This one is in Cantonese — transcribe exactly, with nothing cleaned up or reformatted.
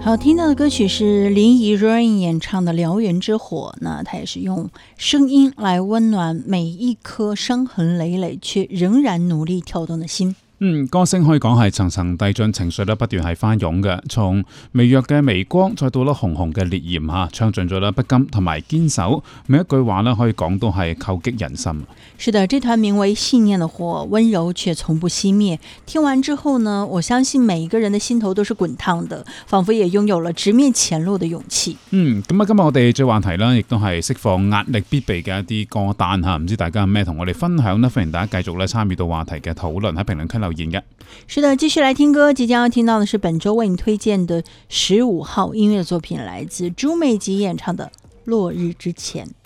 好，听到的歌曲是林怡 Rain 演唱的《燎原之火》，那她也是用声音來溫暖每一顆傷痕累累卻仍然努力跳動的心。 嗯，歌聲可以講係層層遞進，情緒咧不斷係翻湧嘅，從微弱嘅微光，再到咧紅紅嘅烈焰嚇，唱盡咗咧不甘同埋堅守，每一句話咧可以講到係叩擊人心。 是的，這團名為信念的火，溫柔卻從不熄滅。聽完之後呢，我相信每一個人的心頭都是滾燙的，仿佛也擁有了直面前路的勇氣。 嗯，咁啊，今日我哋最話題啦，亦都係釋放壓力必備嘅一啲歌單嚇，唔知大家有咩同我哋分享呢？歡迎大家繼續咧參與到話題嘅討論，喺評論區留言嘅。 是的，繼續來聽歌，即將要聽到的是本周為你推薦的十五號音樂作品，來自朱美吉演唱的《落日之前》。